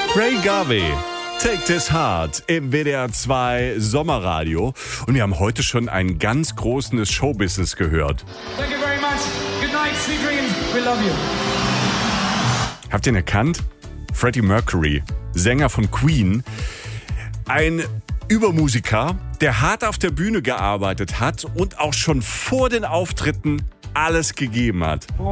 Ray Garvey, Take This Heart im WDR 2 Sommerradio. Und wir haben heute schon einen ganz großen des Showbusiness gehört. Thank you very much. Good night, sweet dreams. We love you. Habt ihr ihn erkannt? Freddie Mercury, Sänger von Queen. Ein Übermusiker, der hart auf der Bühne gearbeitet hat und auch schon vor den Auftritten alles gegeben hat.